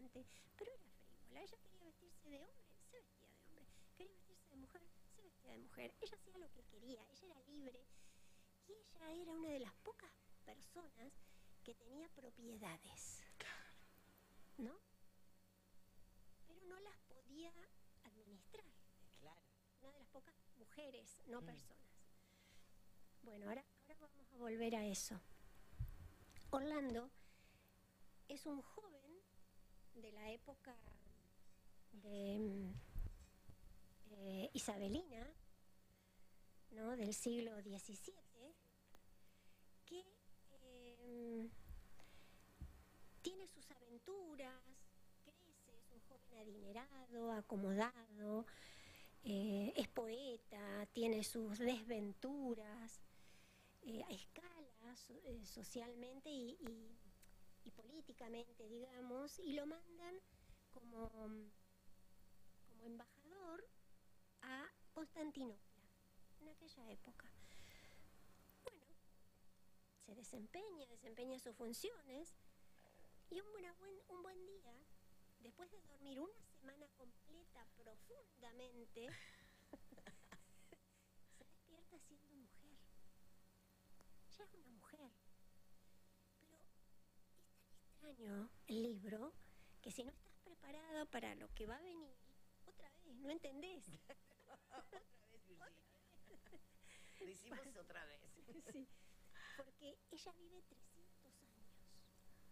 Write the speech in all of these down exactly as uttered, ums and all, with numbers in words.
interesante, pero era frívola. Ella quería vestirse de hombre, se vestía de hombre. Quería vestirse de mujer, se vestía de mujer. Ella hacía lo que quería, ella era libre. Y ella era una de las pocas personas que tenía propiedades, ¿no? Pero no las podía administrar. Claro. Una de las pocas mujeres, no mm. personas. Bueno, ahora, ahora vamos a volver a eso. Orlando es un joven de la época de eh, isabelina, ¿no? Del siglo diecisiete, que eh, tiene sus aventuras, crece, es un joven adinerado, acomodado, eh, es poeta, tiene sus desventuras, eh, escala so, eh, socialmente y, y, y políticamente, digamos, y lo mandan como, como embajador a Constantinopla en aquella época. Bueno, se desempeña, desempeña sus funciones y un, buena, buen, un buen día, después de dormir una semana completa profundamente, se despierta siendo mujer. Ya es una mujer. Pero es tan extraño el libro que si no estás preparado para lo que va a venir, otra vez, no entendés. Otra vez, Virginia. Lo hicimos bueno, otra vez. Sí, porque ella vive trescientos años.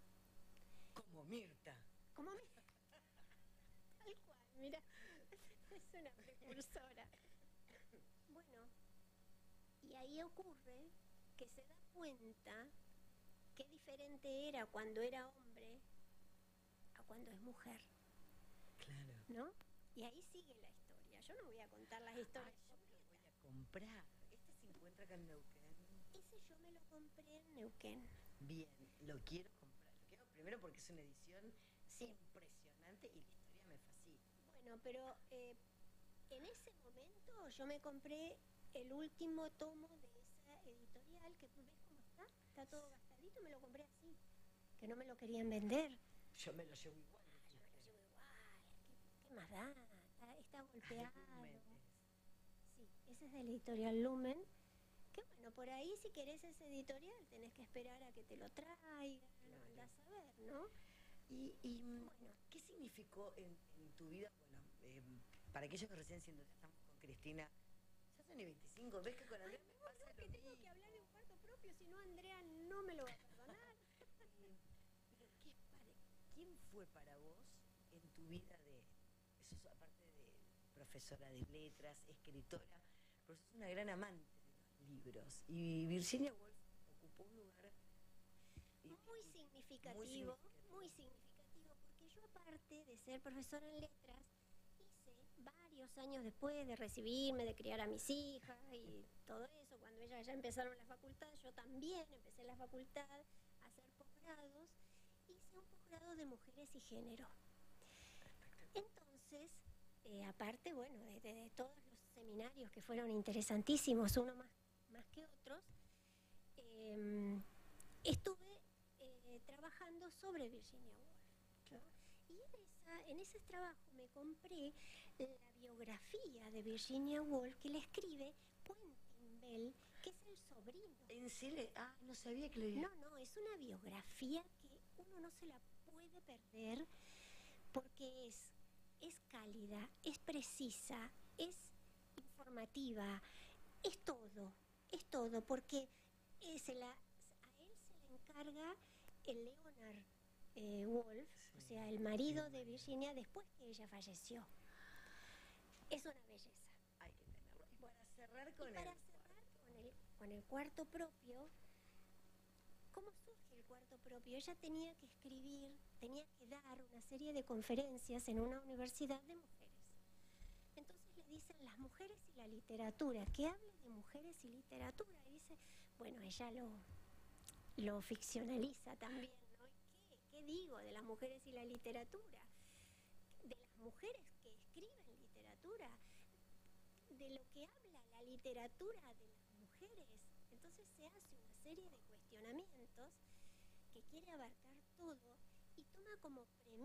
Como Mirta. Como Mirta. Tal cual, mira. Es una precursora. Bueno, y ahí ocurre que se da cuenta qué diferente era cuando era hombre a cuando es mujer. Claro. ¿No? Y ahí sigue la historia. Yo no voy a contar las historias. Ay, yo me lo voy a comprar. ¿Este se encuentra acá en Neuquén? Ese yo me lo compré en Neuquén. Bien, lo quiero comprar. Lo quiero primero porque es una edición sí. impresionante y la historia me fascina. Bueno, pero eh, en ese momento yo me compré el último tomo de esa editorial, que ves cómo está, está todo gastadito, me lo compré así, que no me lo querían vender. Yo me lo llevo igual. Ah, yo me lo llevo igual, ¿qué, qué más da? Está, está golpeado. Ay, sí, ese es de la editorial Lumen, que bueno, por ahí si querés ese editorial tenés que esperar a que te lo traigan, claro. Andás a ver, ¿no? Y, y bueno, ¿qué significó en, en tu vida? Bueno, eh, para aquellos que recién siendo, ya estamos con Cristina, ya son y veinticinco, ves que con Andrea Ay, me no, pasa no, lo que mismo. tengo que hablar de un cuarto propio, si no Andrea no me lo va a perdonar. eh, pero ¿qué para, ¿quién fue para vos en tu vida de, eso es aparte de profesora de letras, escritora, pero sos una gran amante de los libros, y Virginia Woolf ocupó un lugar muy significativo, muy significativo, muy significativo, porque yo aparte de ser profesora en letras, hice varios años después de recibirme, de criar a mis hijas y todo eso, cuando ellas ya empezaron la facultad, yo también empecé la facultad a hacer posgrados, hice un posgrado de mujeres y género. Entonces, eh, aparte, bueno, de, de, de todos los seminarios que fueron interesantísimos, uno más, más que otros, eh, estuve Eh, trabajando sobre Virginia Woolf, ¿no? Y en, esa, en ese trabajo me compré la biografía de Virginia Woolf que le escribe Quentin Bell, que es el sobrino. ¿En serio? Ah, no sabía que le... No, no, es una biografía que uno no se la puede perder porque es, es cálida, es precisa, es informativa, es todo, es todo, porque es la... él se le encarga el Leonard eh, Woolf, sí, o sea, el marido de Virginia, después que ella falleció. Es una belleza. Hay que tenerlo. Y para cerrar con, y para el, cerrar con, el, con el cuarto propio, ¿cómo surge el cuarto propio? Ella tenía que escribir, tenía que dar una serie de conferencias en una universidad de mujeres. Entonces le dicen las mujeres y la literatura, que hable de mujeres y literatura. Y dice, bueno, ella lo, lo ficcionaliza también, ¿no? ¿Qué, ¿Qué digo de las mujeres y la literatura? De las mujeres que escriben literatura, de lo que habla la literatura de las mujeres. Entonces se hace una serie de cuestionamientos que quiere abarcar todo y toma como premisa